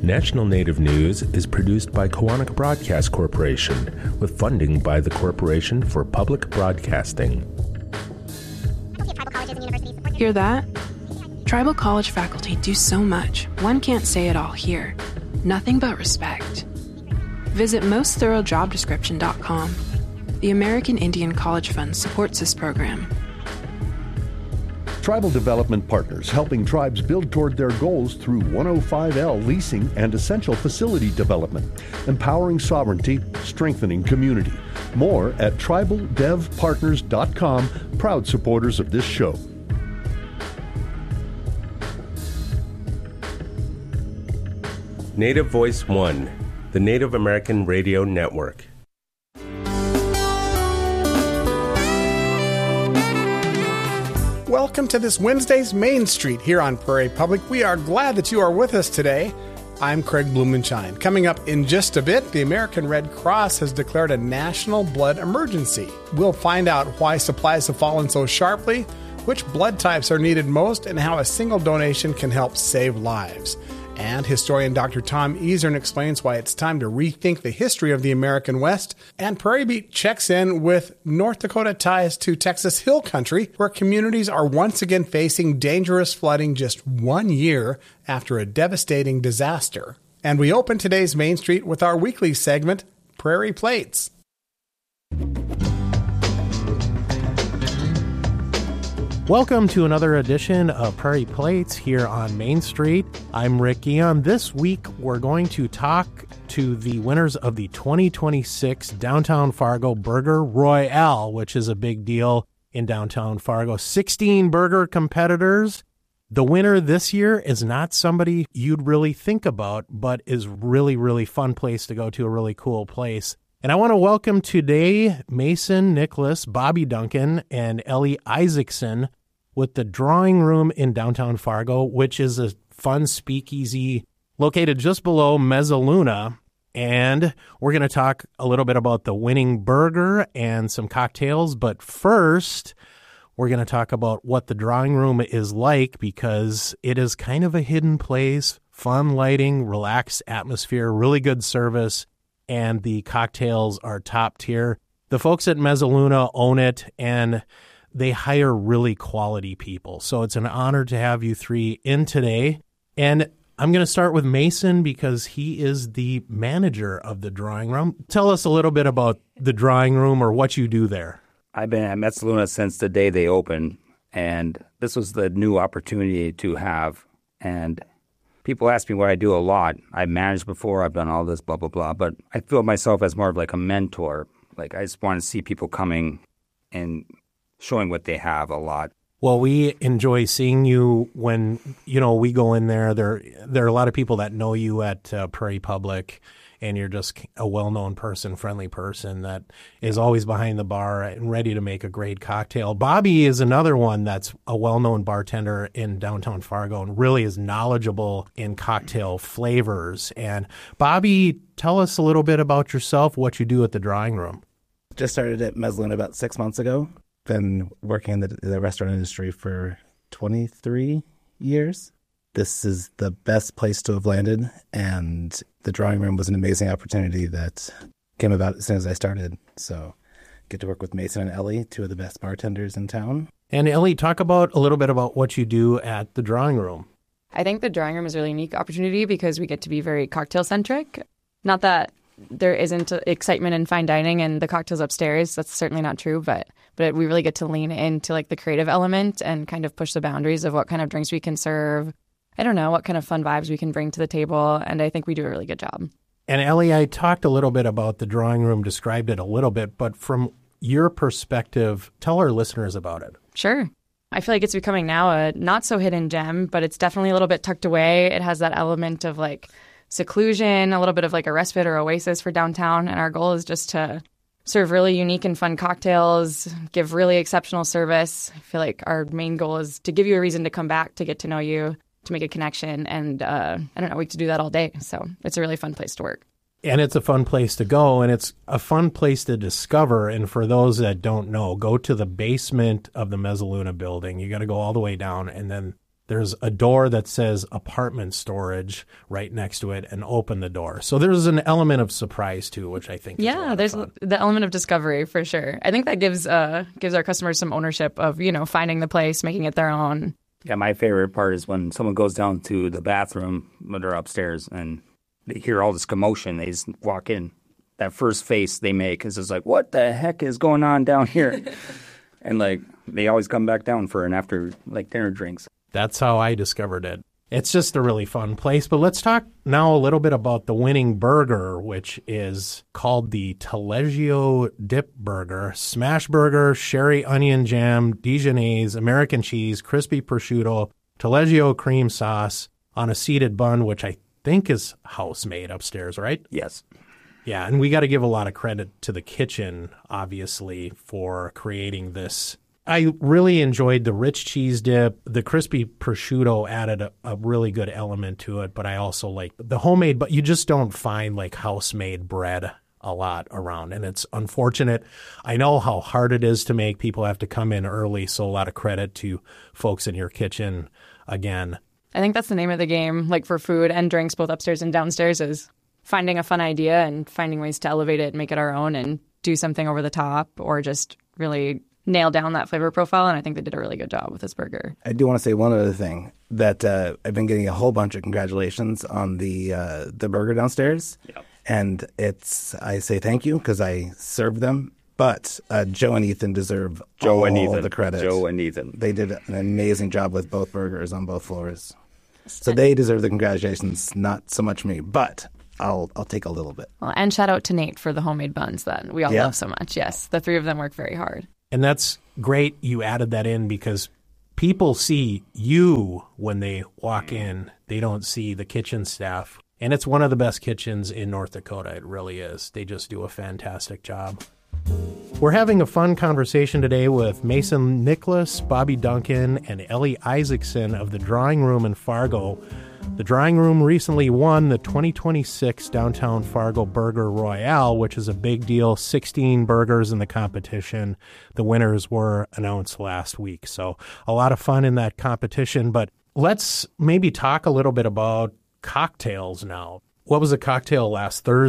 National Native News is produced by Kawanak Broadcast Corporation with funding by the Corporation for Public Broadcasting. Hear that? Tribal college faculty do so much, one can't say it all here. Nothing but respect. Visit mostthoroughdescription.com. The American Indian College Fund supports this program. Tribal Development Partners, helping tribes build toward their goals through 105L leasing and essential facility development, empowering sovereignty, strengthening community. More at tribaldevpartners.com, proud supporters of this show. Native Voice One, the Native American Radio Network. Welcome to this Wednesday's Main Street here on Prairie Public. We are glad that you are with us today. I'm Craig Blumenshine. Coming up in just a bit, the American Red Cross has declared a national blood emergency. We'll find out why supplies have fallen so sharply, which blood types are needed most, and how a single donation can help save lives. And historian Dr. Tom Easern explains why it's time to rethink the history of the American West. And Prairie Beat checks in with North Dakota ties to Texas Hill Country, where communities are once again facing dangerous flooding just 1 year after a devastating disaster. And we open today's Main Street with our weekly segment, Prairie Plates. Welcome to another edition of Prairie Plates here on Main Street. I'm Rick Guillaume. This week, we're going to talk to the winners of the 2026 Downtown Fargo Burger Royale, which is a big deal in downtown Fargo. 16 burger competitors. The winner this year is not somebody you'd really think about, but is really, really fun place to go to, a really cool place. And I want to welcome today Mason Nicholas, Bobby Duncan, and Ellie Isaacson with the Drawing Room in downtown Fargo, which is a fun speakeasy located just below Mezzaluna. And we're going to talk a little bit about the winning burger and some cocktails. But first, we're going to talk about what the Drawing Room is like, because it is kind of a hidden place, fun lighting, relaxed atmosphere, really good service, and the cocktails are top tier. The folks at Mezzaluna own it, and they hire really quality people. So it's an honor to have you three in today. And I'm going to start with Mason because he is the manager of the Drawing Room. Tell us a little bit about the Drawing Room or what you do there. I've been at Mezzaluna since the day they opened, and this was the new opportunity to have. And people ask me what I do a lot. I've managed before, I've done all this, blah, blah, blah. But I feel myself as more of like a mentor. Like I just want to see people coming and showing what they have a lot. Well, we enjoy seeing you when, we go in there. There are a lot of people that know you at Prairie Public, and you're just a well-known person, friendly person that is always behind the bar and ready to make a great cocktail. Bobby is another one that's a well-known bartender in downtown Fargo and really is knowledgeable in cocktail flavors. And Bobby, tell us a little bit about yourself, what you do at the Drawing Room. Just started at Mezzaluna about 6 months ago. Been working in the restaurant industry for 23 years. This is the best place to have landed, and the Drawing Room was an amazing opportunity that came about as soon as I started. So get to work with Mason and Ellie, two of the best bartenders in town. And Ellie, talk a little bit about what you do at the Drawing Room. I think the Drawing Room is a really unique opportunity because we get to be very cocktail-centric. Not that there isn't excitement in fine dining and the cocktails upstairs. That's certainly not true, but we really get to lean into like the creative element and kind of push the boundaries of what kind of drinks we can serve. I don't know, what kind of fun vibes we can bring to the table, and I think we do a really good job. And Ellie, I talked a little bit about the Drawing Room, described it a little bit, but from your perspective, tell our listeners about it. Sure. I feel like it's becoming now a not so hidden gem, but it's definitely a little bit tucked away. It has that element of like seclusion, a little bit of like a respite or oasis for downtown, and our goal is just to serve really unique and fun cocktails, give really exceptional service. I feel like our main goal is to give you a reason to come back, to get to know you, to make a connection, and I don't know, we get to do that all day. So it's a really fun place to work. And it's a fun place to go, and it's a fun place to discover. And for those that don't know, go to the basement of the Mezzaluna building. You got to go all the way down, and then there's a door that says apartment storage right next to it and open the door. So there's an element of surprise too, which I think is a lot there's of fun. the element of discovery for sure. I think that gives our customers some ownership of, finding the place, making it their own. Yeah, my favorite part is when someone goes down to the bathroom when they're upstairs and they hear all this commotion. They just walk in. That first face they make is just like, what the heck is going on down here? And like they always come back down for an after like dinner drinks. That's how I discovered it. It's just a really fun place. But let's talk now a little bit about the winning burger, which is called the Taleggio Dip Burger. Smash burger, sherry onion jam, Dijonnaise, American cheese, crispy prosciutto, Taleggio cream sauce on a seeded bun, which I think is house-made upstairs, right? Yes. Yeah, and we got to give a lot of credit to the kitchen, obviously, for creating this. I really enjoyed the rich cheese dip. The crispy prosciutto added a really good element to it, but I also like the homemade, but you just don't find like house-made bread a lot around, and it's unfortunate. I know how hard it is to make. People have to come in early, so a lot of credit to folks in your kitchen again. I think that's the name of the game, like for food and drinks, both upstairs and downstairs, is finding a fun idea and finding ways to elevate it and make it our own and do something over the top or just really nail down that flavor profile. And I think they did a really good job with this burger. I do want to say one other thing, that I've been getting a whole bunch of congratulations on the burger downstairs. Yep. And I say thank you because I served them. But Joe and Ethan deserve all the credit. Joe and Ethan. They did an amazing job with both burgers on both floors. So they deserve the congratulations, not so much me. But I'll take a little bit. Well, and shout out to Nate for the homemade buns that we all love so much. Yes, the three of them work very hard. And that's great you added that in because people see you when they walk in. They don't see the kitchen staff. And it's one of the best kitchens in North Dakota. It really is. They just do a fantastic job. We're having a fun conversation today with Mason Nicholas, Bobby Duncan, and Ellie Isaacson of the Drawing Room in Fargo. The Drawing Room recently won the 2026 Downtown Fargo Burger Royale, which is a big deal. 16 burgers in the competition. The winners were announced last week. So a lot of fun in that competition. But let's maybe talk a little bit about cocktails now. What was a cocktail last Thursday?